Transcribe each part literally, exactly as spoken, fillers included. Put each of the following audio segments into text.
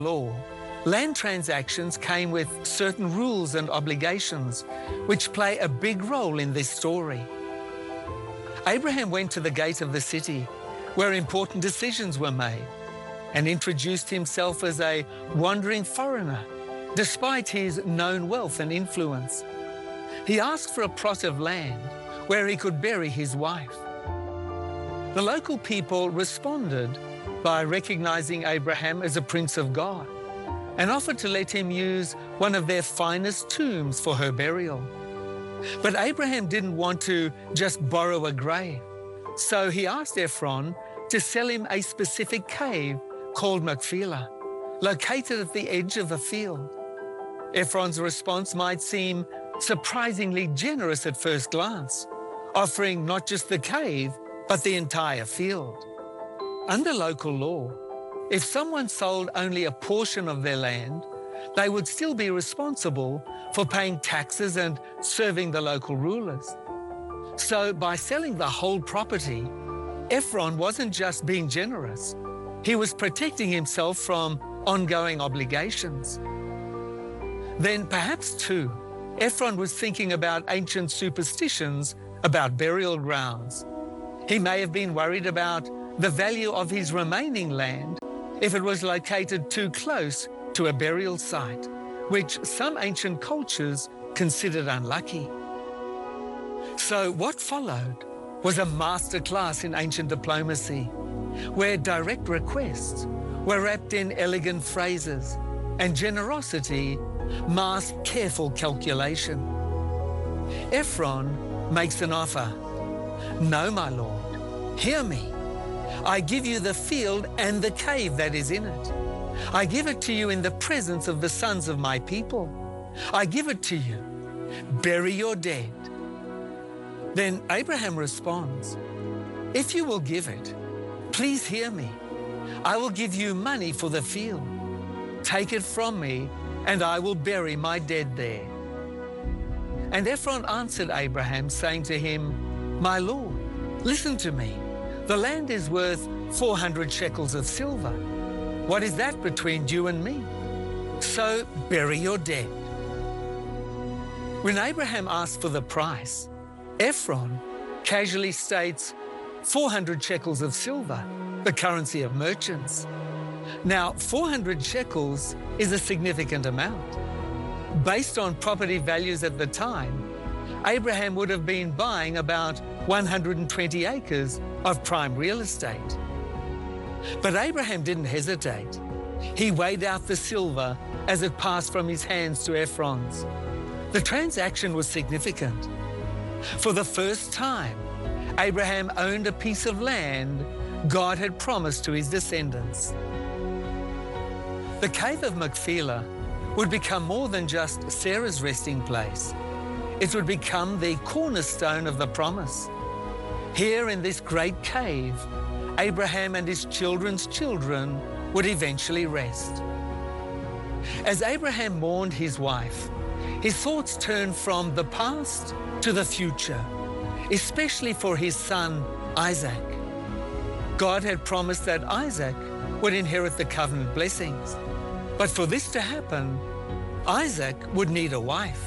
law, land transactions came with certain rules and obligations which play a big role in this story. Abraham went to the gate of the city where important decisions were made and introduced himself as a wandering foreigner despite his known wealth and influence. He asked for a plot of land where he could bury his wife. The local people responded by recognizing Abraham as a prince of God and offered to let him use one of their finest tombs for her burial. But Abraham didn't want to just borrow a grave, so he asked Ephron to sell him a specific cave called Machpelah, located at the edge of a field. Ephron's response might seem surprisingly generous at first glance, offering not just the cave, but the entire field. Under local law, if someone sold only a portion of their land, they would still be responsible for paying taxes and serving the local rulers. So by selling the whole property, Ephron wasn't just being generous, he was protecting himself from ongoing obligations. Then perhaps too, Ephron was thinking about ancient superstitions about burial grounds. He may have been worried about the value of his remaining land if it was located too close to a burial site, which some ancient cultures considered unlucky. So what followed was a masterclass in ancient diplomacy, where direct requests were wrapped in elegant phrases and generosity masked careful calculation. Ephron makes an offer. "No, my lord, hear me. I give you the field and the cave that is in it. I give it to you in the presence of the sons of my people. I give it to you. Bury your dead." Then Abraham responds, "If you will give it, please hear me. I will give you money for the field. Take it from me, and I will bury my dead there." And Ephron answered Abraham, saying to him, "My lord, listen to me. The land is worth four hundred shekels of silver. What is that between you and me? So bury your dead." When Abraham asked for the price, Ephron casually states four hundred shekels of silver, the currency of merchants. Now, four hundred shekels is a significant amount. Based on property values at the time, Abraham would have been buying about one hundred twenty acres of prime real estate. But Abraham didn't hesitate. He weighed out the silver as it passed from his hands to Ephron's. The transaction was significant. For the first time, Abraham owned a piece of land God had promised to his descendants. The cave of Machpelah would become more than just Sarah's resting place. It would become the cornerstone of the promise. Here in this great cave, Abraham and his children's children would eventually rest. As Abraham mourned his wife, his thoughts turned from the past to the future, especially for his son, Isaac. God had promised that Isaac would inherit the covenant blessings. But for this to happen, Isaac would need a wife.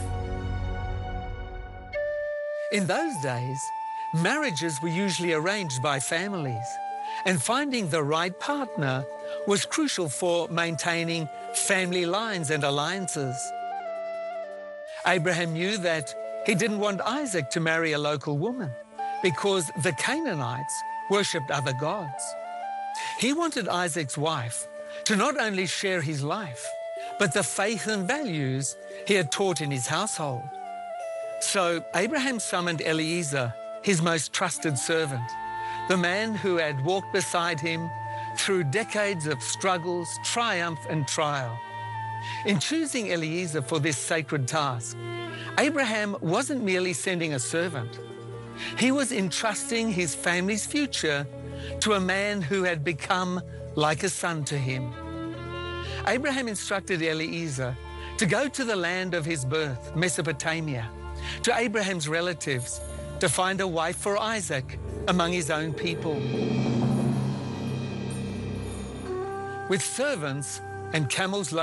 In those days, marriages were usually arranged by families, and finding the right partner was crucial for maintaining family lines and alliances. Abraham knew that he didn't want Isaac to marry a local woman because the Canaanites worshipped other gods. He wanted Isaac's wife to not only share his life, but the faith and values he had taught in his household. So Abraham summoned Eliezer, his most trusted servant, the man who had walked beside him through decades of struggles, triumph, and trial. In choosing Eliezer for this sacred task, Abraham wasn't merely sending a servant. He was entrusting his family's future to a man who had become like a son to him. Abraham instructed Eliezer to go to the land of his birth, Mesopotamia, to Abraham's relatives, to find a wife for Isaac among his own people. With servants and camels